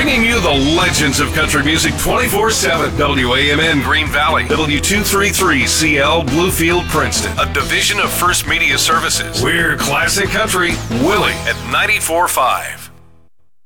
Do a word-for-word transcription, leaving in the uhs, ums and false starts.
bringing you the legends of country music twenty-four seven. W A M N Green Valley, W two thirty-three C L Bluefield Princeton, a division of First Media Services. We're classic country, Willie at ninety-four point five.